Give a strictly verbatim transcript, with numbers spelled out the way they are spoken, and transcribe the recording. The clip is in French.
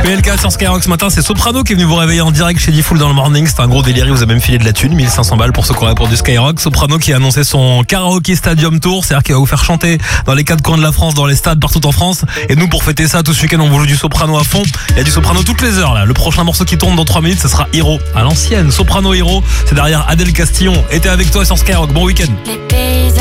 P L K sur Skyrock ce matin, c'est Soprano qui est venu vous réveiller en direct chez D-Fool dans le morning. C'est un gros délire, il vous a même filé de la thune, mille cinq cents balles pour ceux qui auraient pour du Skyrock. Soprano qui a annoncé son karaoké stadium tour, c'est-à-dire qu'il va vous faire chanter dans les quatre coins de la France, dans les stades partout en France. Et nous, pour fêter ça, tout ce week-end, on vous joue du Soprano à fond. Il y a du Soprano toutes les heures là. Le prochain morceau qui tourne dans trois minutes, ce sera Hero à l'ancienne. Soprano Hero, c'est derrière Adèle Castillon. Et t'es avec toi sur Skyrock. Bon week-end.